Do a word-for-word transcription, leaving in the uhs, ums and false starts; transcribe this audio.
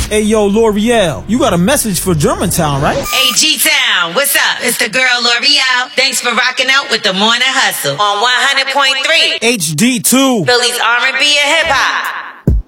Hey, yo, L'Oreal, you got a message for Germantown, right? Hey, G-Town, what's up? It's the girl L'Oreal. Thanks for rocking out with the Morning Hustle on one hundred point three H D two. Philly's R and B and hip hop.